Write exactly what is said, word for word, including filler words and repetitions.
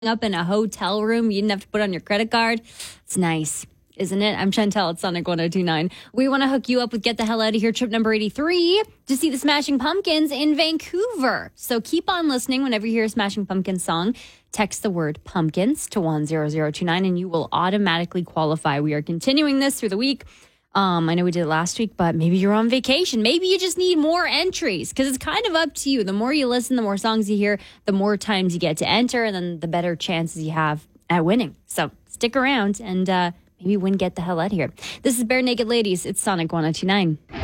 up in a hotel room. You didn't have to put on your credit card. It's nice, isn't it? I'm Chantel at Sonic one oh two point nine. We want to hook you up with Get the Hell Out of Here trip number eighty-three to see the Smashing Pumpkins in Vancouver. So keep on listening whenever you hear a Smashing Pumpkins song. Text the word pumpkins to one zero zero two nine and you will automatically qualify. We are continuing this through the week. Um, I know we did it last week, but maybe you're on vacation. Maybe you just need more entries because it's kind of up to you. The more you listen, the more songs you hear, the more times you get to enter, and then the better chances you have at winning. So stick around and uh, maybe win Get the Hell Out of Here. This is Bare Naked Ladies. It's Sonic one oh two point nine.